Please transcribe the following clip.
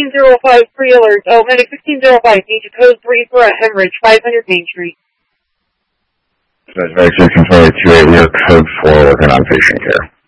1605 pre-alert. Oh, medic 1605, need to code 3 for a hemorrhage, 500 Main Street. Medic 1622, your code 4, working on patient care.